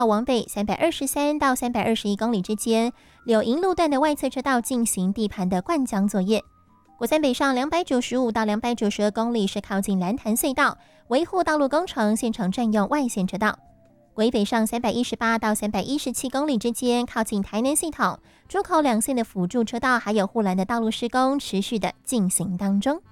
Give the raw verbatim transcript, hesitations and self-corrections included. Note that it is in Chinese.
往北三百二十三到三百二十一公里之间，柳营路段的外侧车道进行地盘的灌浆作业。国三北上两百九十五到两百九十二公里是靠近蓝潭隧道，维护道路工程，现场占用外线车道。国一北上三百一十八到三百一十七公里之间，靠近台南系统，出口两线的辅助车道还有护栏的道路施工持续的进行当中。